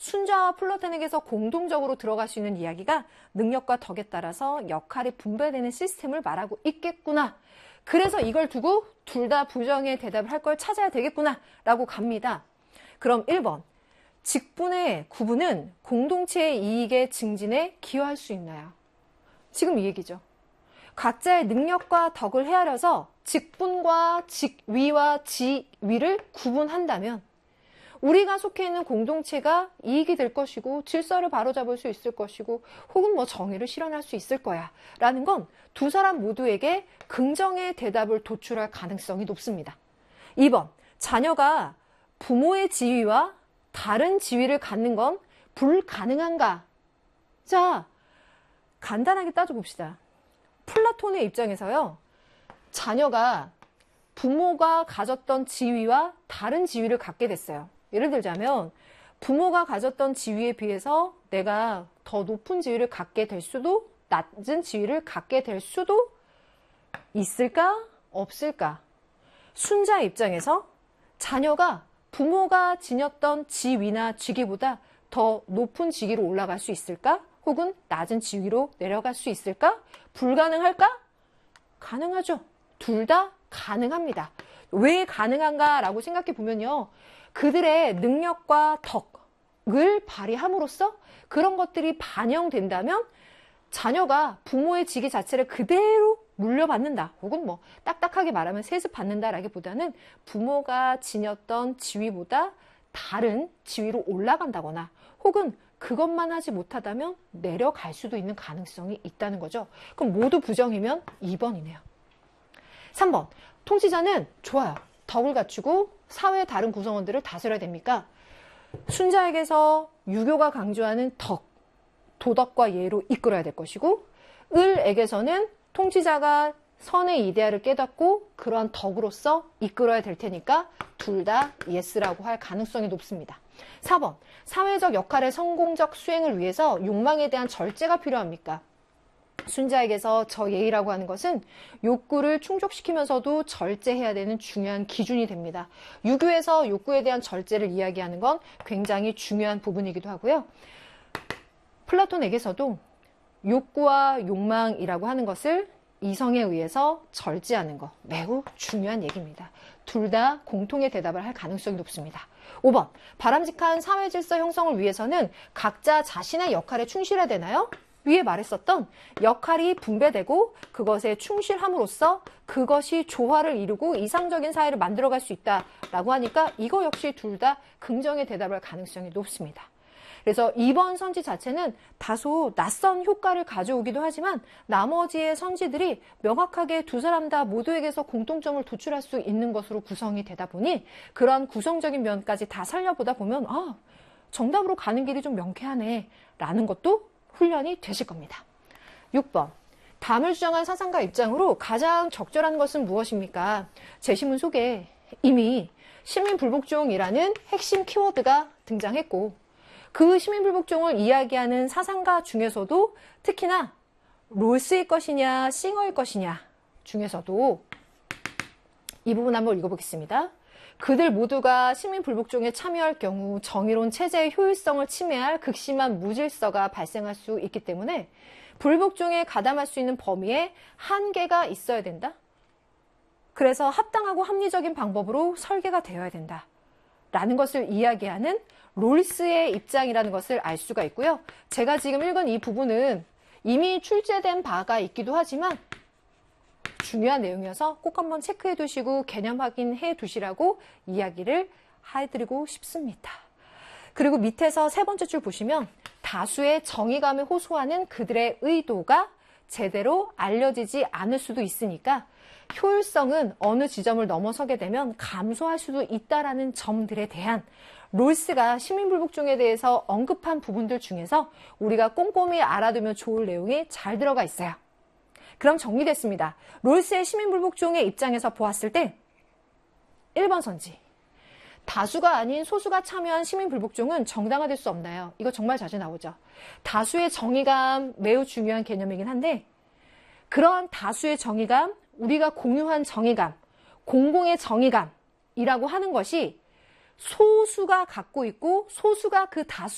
순자와 플라톤에게서 공동적으로 들어갈 수 있는 이야기가 능력과 덕에 따라서 역할이 분배되는 시스템을 말하고 있겠구나. 그래서 이걸 두고 둘 다 부정의 대답을 할 걸 찾아야 되겠구나 라고 갑니다. 그럼 1번, 직분의 구분은 공동체의 이익의 증진에 기여할 수 있나요? 지금 이 얘기죠. 각자의 능력과 덕을 헤아려서 직분과 직위와 지위를 구분한다면 우리가 속해 있는 공동체가 이익이 될 것이고 질서를 바로잡을 수 있을 것이고 혹은 뭐 정의를 실현할 수 있을 거야 라는 건 두 사람 모두에게 긍정의 대답을 도출할 가능성이 높습니다. 2번, 자녀가 부모의 지위와 다른 지위를 갖는 건 불가능한가? 자, 간단하게 따져봅시다. 플라톤의 입장에서요, 자녀가 부모가 가졌던 지위와 다른 지위를 갖게 됐어요. 예를 들자면 부모가 가졌던 지위에 비해서 내가 더 높은 지위를 갖게 될 수도 낮은 지위를 갖게 될 수도 있을까? 없을까? 순자 입장에서 자녀가 부모가 지녔던 지위나 직위보다 더 높은 직위로 올라갈 수 있을까? 혹은 낮은 지위로 내려갈 수 있을까? 불가능할까? 가능하죠. 둘 다 가능합니다. 왜 가능한가라고 생각해 보면요. 그들의 능력과 덕을 발휘함으로써 그런 것들이 반영된다면 자녀가 부모의 직위 자체를 그대로 물려받는다. 혹은 뭐 딱딱하게 말하면 세습받는다라기보다는 부모가 지녔던 지위보다 다른 지위로 올라간다거나 혹은 그것만 하지 못하다면 내려갈 수도 있는 가능성이 있다는 거죠. 그럼 모두 부정이면 2번이네요. 3번, 통치자는 좋아요. 덕을 갖추고 사회의 다른 구성원들을 다스려야 됩니까? 순자에게서 유교가 강조하는 도덕과 예로 이끌어야 될 것이고 을에게서는 통치자가 선의 이데아를 깨닫고 그러한 덕으로서 이끌어야 될 테니까 둘 다 예스라고 할 가능성이 높습니다. 4번, 사회적 역할의 성공적 수행을 위해서 욕망에 대한 절제가 필요합니까? 순자에게서 저 예의라고 하는 것은 욕구를 충족시키면서도 절제해야 되는 중요한 기준이 됩니다. 유교에서 욕구에 대한 절제를 이야기하는 건 굉장히 중요한 부분이기도 하고요. 플라톤에게서도 욕구와 욕망이라고 하는 것을 이성에 의해서 절제하는 것 매우 중요한 얘기입니다. 둘 다 공통의 대답을 할 가능성이 높습니다. 5번, 바람직한 사회 질서 형성을 위해서는 각자 자신의 역할에 충실해야 되나요? 위에 말했었던 역할이 분배되고 그것에 충실함으로써 그것이 조화를 이루고 이상적인 사회를 만들어갈 수 있다라고 하니까 이거 역시 둘 다 긍정의 대답을 할 가능성이 높습니다. 그래서 2번 선지 자체는 다소 낯선 효과를 가져오기도 하지만 나머지의 선지들이 명확하게 두 사람 다 모두에게서 공통점을 도출할 수 있는 것으로 구성이 되다 보니 그런 구성적인 면까지 다 살려보다 보면 정답으로 가는 길이 좀 명쾌하네 라는 것도 훈련이 되실 겁니다. 6번, 담을 주장한 사상가 입장으로 가장 적절한 것은 무엇입니까? 제시문 속에 이미 시민불복종이라는 핵심 키워드가 등장했고 그 시민불복종을 이야기하는 사상가 중에서도 특히나 롤스일 것이냐 싱어일 것이냐 중에서도 이 부분 한번 읽어보겠습니다. 그들 모두가 시민불복종에 참여할 경우 정의로운 체제의 효율성을 침해할 극심한 무질서가 발생할 수 있기 때문에 불복종에 가담할 수 있는 범위에 한계가 있어야 된다. 그래서 합당하고 합리적인 방법으로 설계가 되어야 된다. 라는 것을 이야기하는 롤스의 입장이라는 것을 알 수가 있고요. 제가 지금 읽은 이 부분은 이미 출제된 바가 있기도 하지만 중요한 내용이어서 꼭 한번 체크해 두시고 개념 확인해 두시라고 이야기를 해드리고 싶습니다. 그리고 밑에서 세 번째 줄 보시면 다수의 정의감을 호소하는 그들의 의도가 제대로 알려지지 않을 수도 있으니까 효율성은 어느 지점을 넘어서게 되면 감소할 수도 있다라는 점들에 대한 롤스가 시민불복종에 대해서 언급한 부분들 중에서 우리가 꼼꼼히 알아두면 좋을 내용이 잘 들어가 있어요. 그럼 정리됐습니다. 롤스의 시민불복종의 입장에서 보았을 때 1번 선지, 다수가 아닌 소수가 참여한 시민불복종은 정당화될 수 없나요? 이거 정말 자주 나오죠. 다수의 정의감 매우 중요한 개념이긴 한데 그런 다수의 정의감, 우리가 공유한 정의감, 공공의 정의감이라고 하는 것이 소수가 갖고 있고 소수가 그 다수의